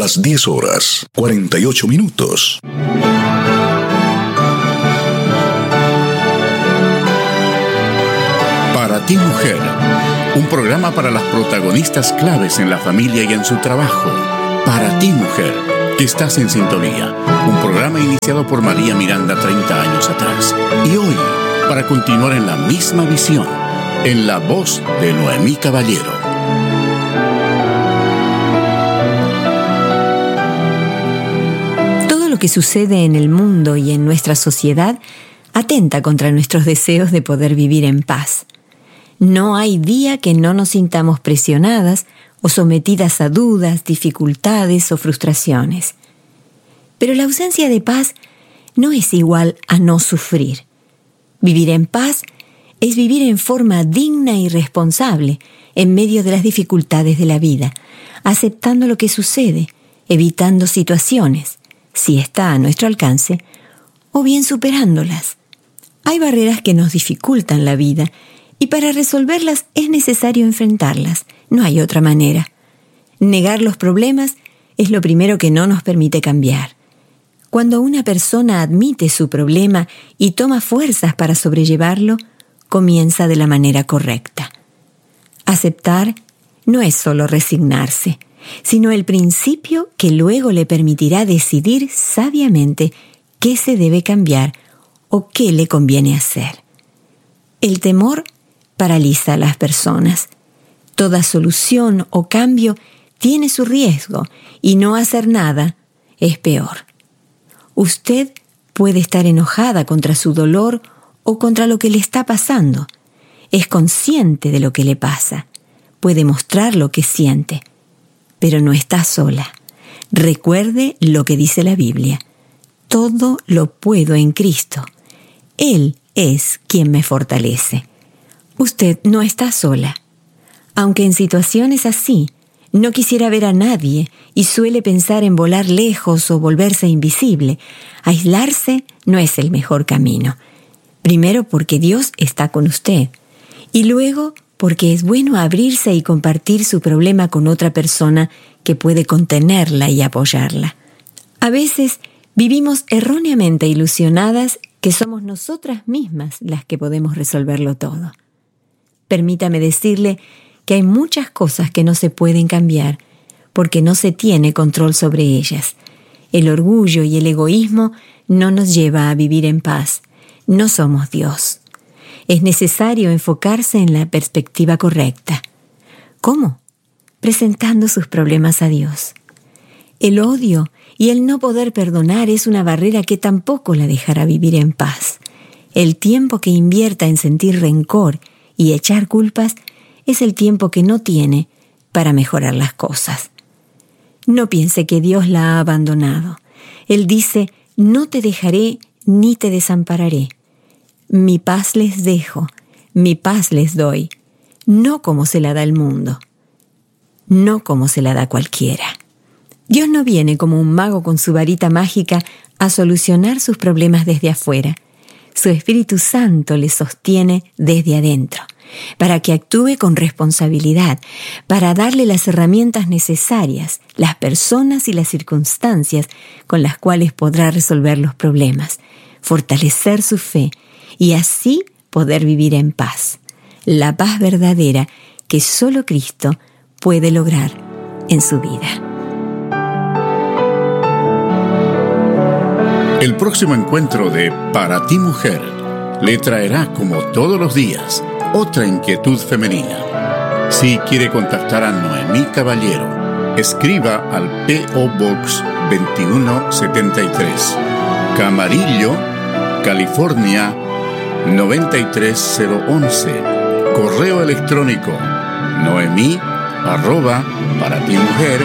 las 10 horas, 48 minutos. Para ti, mujer, un programa para las protagonistas claves en la familia y en su trabajo. Para ti, mujer, que estás en sintonía. Un programa iniciado por María Miranda 30 años atrás. Y hoy, para continuar en la misma visión, en la voz de Noemí Caballero. Todo lo que sucede en el mundo y en nuestra sociedad atenta contra nuestros deseos de poder vivir en paz. No hay día que no nos sintamos presionadas o sometidas a dudas, dificultades o frustraciones. Pero la ausencia de paz no es igual a no sufrir. Vivir en paz es vivir en forma digna y responsable en medio de las dificultades de la vida, aceptando lo que sucede, evitando situaciones, si está a nuestro alcance, o bien superándolas. Hay barreras que nos dificultan la vida y para resolverlas es necesario enfrentarlas. No hay otra manera. Negar los problemas es lo primero que no nos permite cambiar. Cuando una persona admite su problema y toma fuerzas para sobrellevarlo, comienza de la manera correcta. Aceptar no es solo resignarse, sino el principio que luego le permitirá decidir sabiamente qué se debe cambiar o qué le conviene hacer. El temor paraliza a las personas. Toda solución o cambio tiene su riesgo y no hacer nada es peor. Usted puede estar enojada contra su dolor o contra lo que le está pasando. Es consciente de lo que le pasa. Puede mostrar lo que siente. Pero no está sola. Recuerde lo que dice la Biblia. Todo lo puedo en Cristo. Él es quien me fortalece. Usted no está sola. Aunque en situaciones así no quisiera ver a nadie y suele pensar en volar lejos o volverse invisible, aislarse no es el mejor camino. Primero porque Dios está con usted y luego porque es bueno abrirse y compartir su problema con otra persona que puede contenerla y apoyarla. A veces vivimos erróneamente ilusionadas que somos nosotras mismas las que podemos resolverlo todo. Permítame decirle que hay muchas cosas que no se pueden cambiar porque no se tiene control sobre ellas. El orgullo y el egoísmo no nos lleva a vivir en paz. No somos Dios. Es necesario enfocarse en la perspectiva correcta. ¿Cómo? Presentando sus problemas a Dios. El odio y el no poder perdonar es una barrera que tampoco la dejará vivir en paz. El tiempo que invierta en sentir rencor y echar culpas es el tiempo que no tiene para mejorar las cosas. No piense que Dios la ha abandonado. Él dice, no te dejaré ni te desampararé. Mi paz les dejo, mi paz les doy, no como se la da el mundo, no como se la da cualquiera. Dios no viene como un mago con su varita mágica a solucionar sus problemas desde afuera. Su Espíritu Santo le sostiene desde adentro, para que actúe con responsabilidad, para darle las herramientas necesarias, las personas y las circunstancias con las cuales podrá resolver los problemas, fortalecer su fe y así poder vivir en paz. La paz verdadera que solo Cristo puede lograr en su vida. El próximo encuentro de Para ti, mujer, le traerá, como todos los días, otra inquietud femenina. Si quiere contactar a Noemí Caballero, escriba al P.O. Box 2173, Camarillo, California 93011. Correo electrónico noemi@paratimujer.org.